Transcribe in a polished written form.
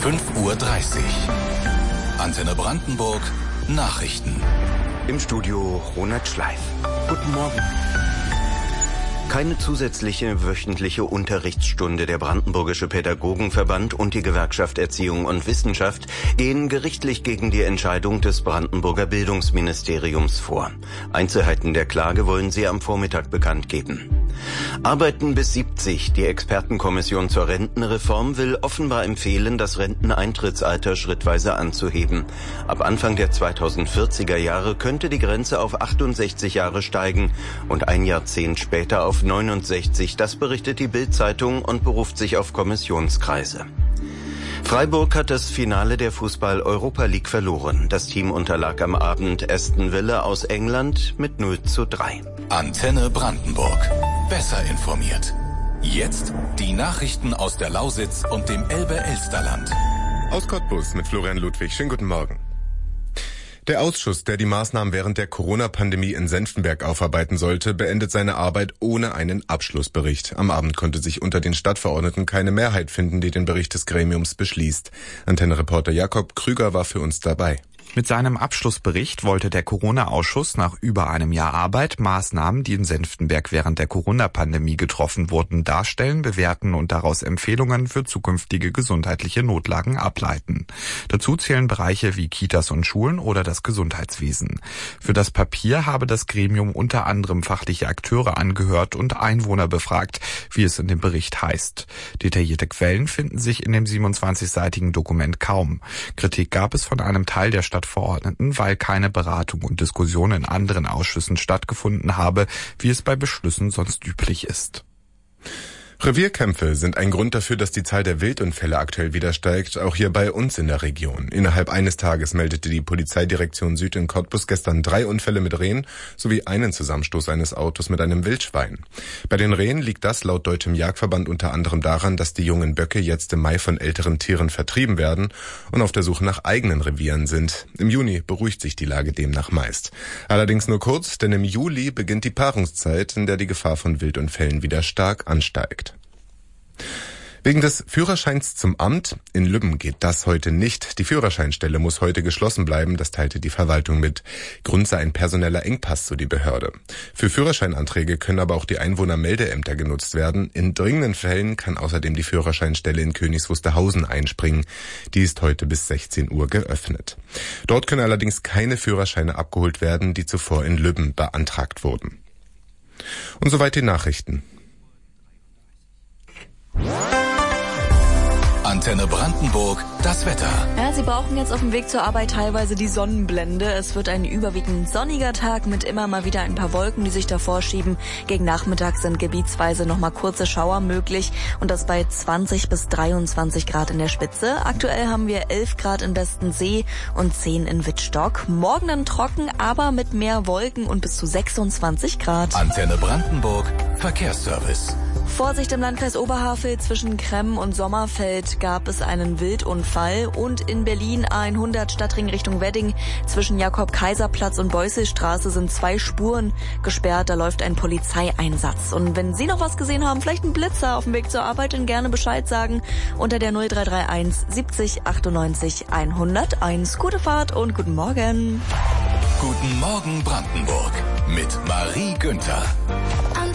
5:30 Uhr. Antenne Brandenburg Nachrichten. Im Studio Ronald Schleif. Guten Morgen. Keine zusätzliche wöchentliche Unterrichtsstunde. Der Brandenburgische Pädagogenverband und die Gewerkschaft Erziehung und Wissenschaft gehen gerichtlich gegen die Entscheidung des Brandenburger Bildungsministeriums vor. Einzelheiten der Klage wollen sie am Vormittag bekannt geben. Arbeiten bis 70. Die Expertenkommission zur Rentenreform will offenbar empfehlen, das Renteneintrittsalter schrittweise anzuheben. Ab Anfang der 2040er Jahre könnte die Grenze auf 68 Jahre steigen und ein Jahrzehnt später auf 69. Das berichtet die Bild-Zeitung und beruft sich auf Kommissionskreise. Freiburg hat das Finale der Fußball-Europa League verloren. Das Team unterlag am Abend Aston Villa aus England mit 0:3. Antenne Brandenburg. Besser informiert. Jetzt die Nachrichten aus der Lausitz und dem Elbe-Elsterland. Aus Cottbus mit Florian Ludwig. Schönen guten Morgen. Der Ausschuss, der die Maßnahmen während der Corona-Pandemie in Senftenberg aufarbeiten sollte, beendet seine Arbeit ohne einen Abschlussbericht. Am Abend konnte sich unter den Stadtverordneten keine Mehrheit finden, die den Bericht des Gremiums beschließt. Antenne-Reporter Jakob Krüger war für uns dabei. Mit seinem Abschlussbericht wollte der Corona-Ausschuss nach über einem Jahr Arbeit Maßnahmen, die in Senftenberg während der Corona-Pandemie getroffen wurden, darstellen, bewerten und daraus Empfehlungen für zukünftige gesundheitliche Notlagen ableiten. Dazu zählen Bereiche wie Kitas und Schulen oder das Gesundheitswesen. Für das Papier habe das Gremium unter anderem fachliche Akteure angehört und Einwohner befragt, wie es in dem Bericht heißt. Detaillierte Quellen finden sich in dem 27-seitigen Dokument kaum. Kritik gab es von einem Teil der Stadtverordneten, weil keine Beratung und Diskussion in anderen Ausschüssen stattgefunden habe, wie es bei Beschlüssen sonst üblich ist. Revierkämpfe sind ein Grund dafür, dass die Zahl der Wildunfälle aktuell wieder steigt, auch hier bei uns in der Region. Innerhalb eines Tages meldete die Polizeidirektion Süd in Cottbus gestern 3 Unfälle mit Rehen sowie einen Zusammenstoß eines Autos mit einem Wildschwein. Bei den Rehen liegt das laut Deutschem Jagdverband unter anderem daran, dass die jungen Böcke jetzt im Mai von älteren Tieren vertrieben werden und auf der Suche nach eigenen Revieren sind. Im Juni beruhigt sich die Lage demnach meist. Allerdings nur kurz, denn im Juli beginnt die Paarungszeit, in der die Gefahr von Wildunfällen wieder stark ansteigt. Wegen des Führerscheins zum Amt in Lübben geht das heute nicht. Die Führerscheinstelle muss heute geschlossen bleiben, das teilte die Verwaltung mit. Grund sei ein personeller Engpass, so die Behörde. Für Führerscheinanträge können aber auch die Einwohnermeldeämter genutzt werden. In dringenden Fällen kann außerdem die Führerscheinstelle in Königs Wusterhausen einspringen. Die ist heute bis 16 Uhr geöffnet. Dort können allerdings keine Führerscheine abgeholt werden, die zuvor in Lübben beantragt wurden. Und soweit die Nachrichten. Antenne Brandenburg, das Wetter. Ja, Sie brauchen jetzt auf dem Weg zur Arbeit teilweise die Sonnenblende. Es wird ein überwiegend sonniger Tag mit immer mal wieder ein paar Wolken, die sich davor schieben. Gegen Nachmittag sind gebietsweise nochmal kurze Schauer möglich und das bei 20 bis 23 Grad in der Spitze. Aktuell haben wir 11 Grad in Westensee und 10 in Wittstock. Morgen dann trocken, aber mit mehr Wolken und bis zu 26 Grad. Antenne Brandenburg, Verkehrsservice. Vorsicht im Landkreis Oberhavel, zwischen Kremm und Sommerfeld gab es einen Wildunfall und in Berlin A100 Stadtring Richtung Wedding zwischen Jakob-Kaiser-Platz und Beusselstraße sind 2 Spuren gesperrt, da läuft ein Polizeieinsatz. Und wenn Sie noch was gesehen haben, vielleicht ein Blitzer auf dem Weg zur Arbeit, dann gerne Bescheid sagen unter der 0331 70 98 101. Gute Fahrt und guten Morgen. Guten Morgen Brandenburg mit Marie Günther.